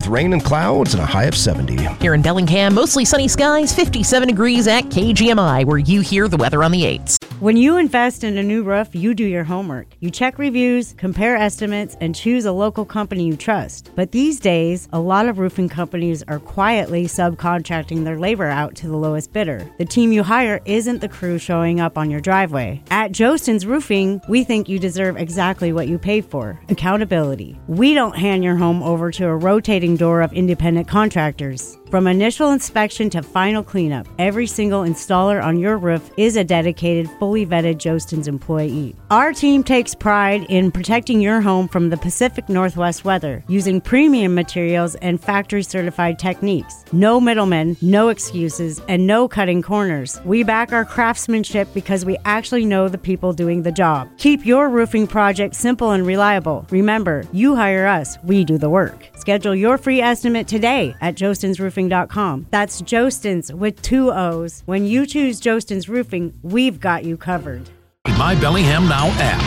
rain and clouds and a high of 70. Here in Bellingham, mostly sunny skies, 57 degrees at KGMI, where you hear the weather on the 8s. When you invest in a new roof, you do your homework. You check reviews, compare estimates, and choose a local company you trust. But these days, a lot of roofing companies are quietly subcontracting their labor out to the lowest bidder. The team you hire isn't the crew showing up on your driveway. At Jostens Roofing, we think you deserve exactly what you pay for: accountability. We don't hand your home over to a rotating door of independent contractors. From initial inspection to final cleanup, every single installer on your roof is a dedicated, fully vetted Jostens employee. Our team takes pride in protecting your home from the Pacific Northwest weather using premium materials and factory-certified techniques. No middlemen, no excuses, and no cutting corners. We back our craftsmanship because we actually know the people doing the job. Keep your roofing project simple and reliable. Remember, you hire us, we do the work. Schedule your free estimate today at jostensroofing.com. That's Jostens with 2 O's. When you choose Jostens Roofing, we've got you covered. My Bellingham Now app.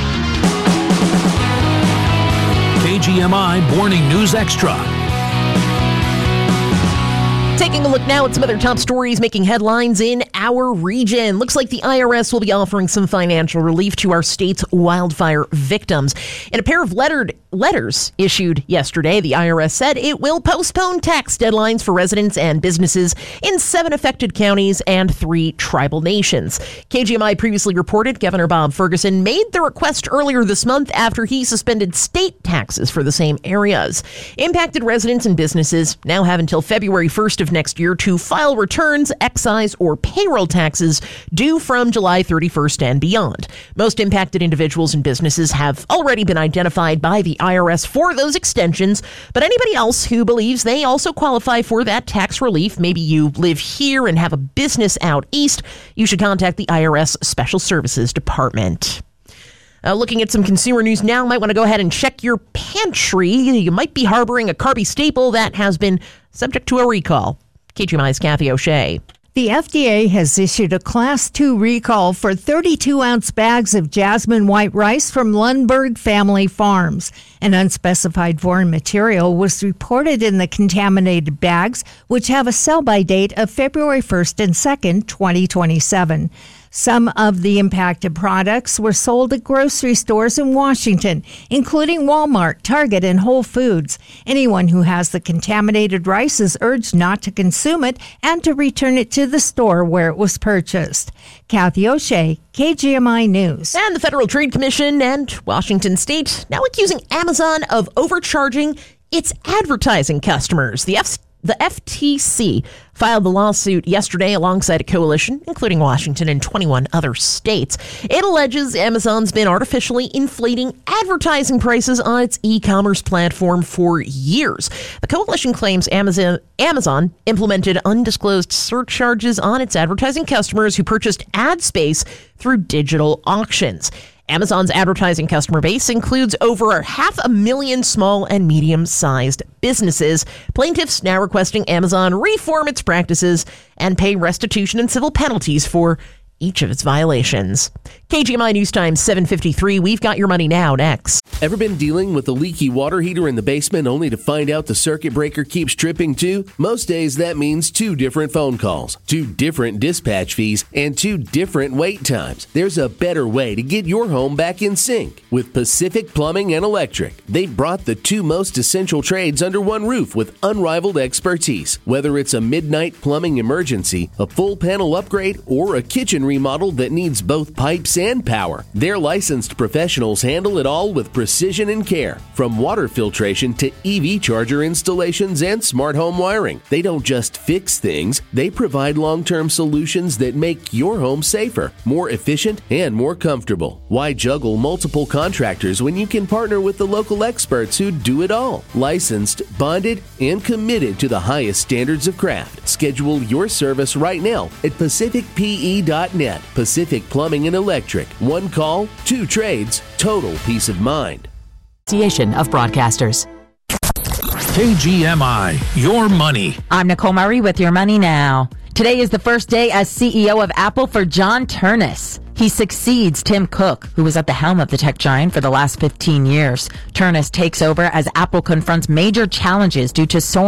KGMI Morning News Extra. Taking a look now at some other top stories making headlines in our region. Looks like the IRS will be offering some financial relief to our state's wildfire victims. In a pair of letters issued yesterday, the IRS said it will postpone tax deadlines for residents and businesses in 7 affected counties and 3 tribal nations. KGMI previously reported Governor Bob Ferguson made the request earlier this month after he suspended state taxes for the same areas. Impacted residents and businesses now have until February 1st of next year to file returns, excise, or payroll taxes due from July 31st and beyond. Most impacted individuals and businesses have already been identified by the IRS for those extensions, but anybody else who believes they also qualify for that tax relief, maybe you live here and have a business out east, you should contact the IRS Special Services Department. Looking at some consumer news now, might want to go ahead and check your pantry. You might be harboring a Carby staple that has been subject to a recall. KGMI's Kathy O'Shea. The FDA has issued a Class 2 recall for 32-ounce bags of jasmine white rice from Lundberg Family Farms. An unspecified foreign material was reported in the contaminated bags, which have a sell-by date of February 1st and 2nd, 2027. Some of the impacted products were sold at grocery stores in Washington, including Walmart, Target, and Whole Foods. Anyone who has the contaminated rice is urged not to consume it and to return it to the store where it was purchased. Kathy O'Shea, KGMI News. And the Federal Trade Commission and Washington State now accusing Amazon of overcharging its advertising customers. The FTC filed the lawsuit yesterday alongside a coalition, including Washington and 21 other states. It alleges Amazon's been artificially inflating advertising prices on its e-commerce platform for years. The coalition claims Amazon implemented undisclosed surcharges on its advertising customers who purchased ad space through digital auctions. Amazon's advertising customer base includes over 500,000 small and medium-sized businesses. Plaintiffs now requesting Amazon reform its practices and pay restitution and civil penalties for each of its violations. KGMI News Time 7:53. We've got your money now. Next. Ever been dealing with a leaky water heater in the basement only to find out the circuit breaker keeps tripping too? Most days that means 2 different phone calls, 2 different dispatch fees, and 2 different wait times. There's a better way to get your home back in sync with Pacific Plumbing and Electric. They've brought the 2 most essential trades under one roof with unrivaled expertise. Whether it's a midnight plumbing emergency, a full panel upgrade, or a kitchen remodel that needs both pipes and power, their licensed professionals handle it all with precision and care. From water filtration to EV charger installations and smart home wiring. They don't just fix things, they provide long-term solutions that make your home safer, more efficient, and more comfortable. Why juggle multiple contractors when you can partner with the local experts who do it all? Licensed, bonded, and committed to the highest standards of craft. Schedule your service right now at pacificpe.net. Pacific Plumbing and Electric. 1 call, 2 trades, total peace of mind. Association of Broadcasters. KGMI, your money. I'm Nicole Murray with Your Money Now. Today is the first day as CEO of Apple for John Ternus. He succeeds Tim Cook, who was at the helm of the tech giant for the last 15 years. Ternus takes over as Apple confronts major challenges due to soaring